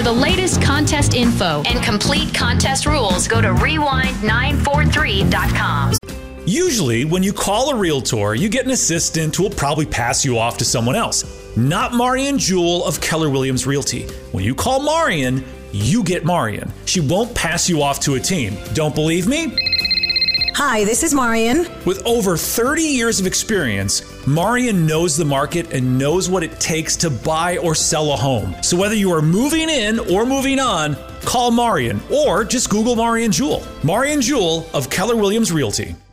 the latest contest info and complete contest rules, go to rewind943.com. Usually, when you call a realtor, you get an assistant who will probably pass you off to someone else. Not Marian Jewell of Keller Williams Realty. When you call Marian, you get Marian. She won't pass you off to a team. Don't believe me? Hi, this is Marian. With over 30 years of experience, Marian knows the market and knows what it takes to buy or sell a home. So whether you are moving in or moving on, call Marian or just Google Marian Jewell. Marian Jewell of Keller Williams Realty.